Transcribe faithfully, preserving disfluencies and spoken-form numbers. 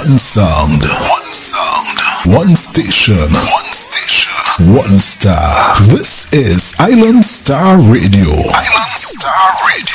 One sound. One sound. One station. One station. One star. This is Island Star Radio. Island Star Radio.